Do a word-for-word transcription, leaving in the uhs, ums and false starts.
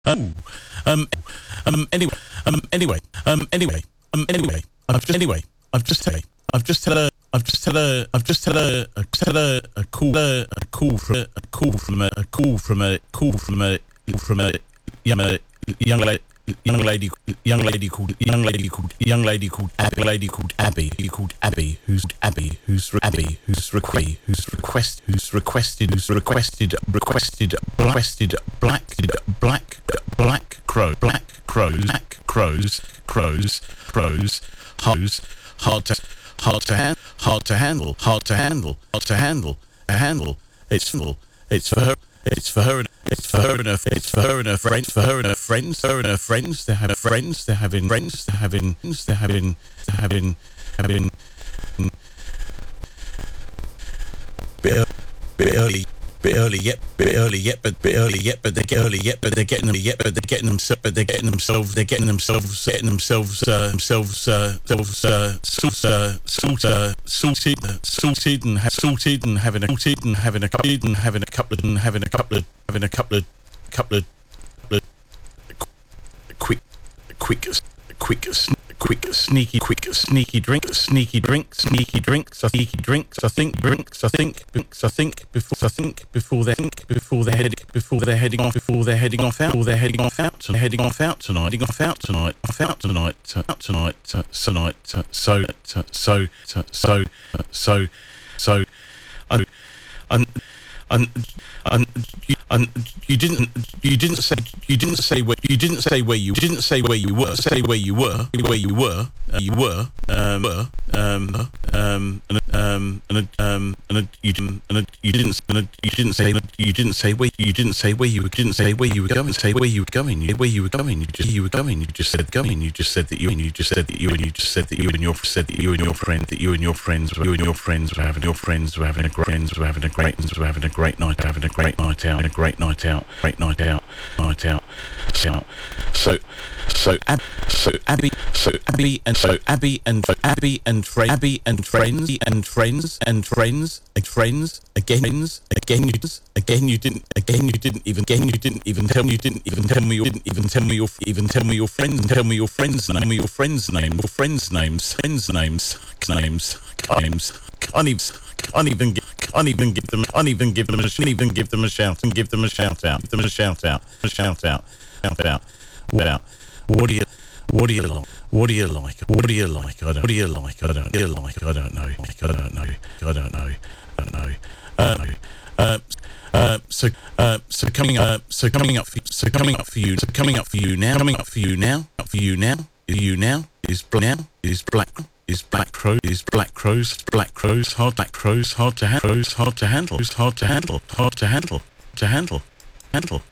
Oh, um, um, anyway, um, anyway, um, anyway, um, anyway, I've just, anyway, I've just had, I've just had a, I've just had a, I've just had a, a, had a, a call, a, a call from a, a call from a, a call from a, call from a, from a young, a young lady. Young lady, young lady called, young lady called, young lady called, Abby, lady called Abby, called Abby, who's Abby, who's Abby, who's requested, who's request, who's requested, who's requested, requested, requested, black, black, black crow, black crows, black crows, crows, crows, crows, hard to, hard to hand, hard to handle, hard to handle, hard to handle, a handle. It's for, it's for her. It's for her and it's for her and her it's for her and her friends for her and her friends her and her friends they're having friends they're having friends they're having they're having they're having having bit, bit early bit early yet bit early yet but bit early yet but they get early yet but they're getting them yet but they're getting themselves but they're getting themselves they're getting themselves getting themselves uh, themselves uh, themselves uh, salt uh, salt uh, salted salted and ha- salted and having a salted and having a couple and having a couple of and having a couple of having a couple of couple of, couple of quick quick quick quick sneaky quick sneaky drink sneaky drink sneaky drinks sneaky drinks I think drinks I think drinks I think before I think before they think before they're heading before they're heading off before they're heading off out before they're heading off out to heading off out tonight heading off out tonight off out tonight out tonight uh, tonight uh, so uh, so uh, so uh, so so and and and and you, and you didn't you didn't say you didn't say where you didn't say where you didn't say where you were say where you were where you were uh, you were um were um um and um and um and you didn't and you didn't and you didn't say you didn't say where you didn't say where you didn't say where you were going say where you were going where you were going you just you were going you just said going you just said that you and you just said that you and you just said that you and your said that you and your friend that you and your friends you and your friends were having your friends were having a great friends were having a great were having a great night having a great night out a great night out great night out night out so so so Ab, so Abby so Abby and so Abby and so Abby and Fra- Abby and friends and friends and friends and friends again again you again you didn't again you didn't even again you didn't even tell me you didn't even tell me you didn't even tell me your even tell me your friends and tell me your friends name your friends name your friends names friends names names names can't even can't even give can't even give them can't even give them a can't even give them a shout and give them a shout out give them a shout out a shout out shout out what out what do you what do you like what do you like what do you like I don't what do you like I don't do you like I don't know I don't know I don't know I don't know uh, uh, uh, so uh, so coming up so coming up for, so coming up for you so coming up for you now coming up for you now up for you now you now is now is black is black crow is black crows black crows hard black crows hard to handle hard to handle hard to handle hard to handle to handle handle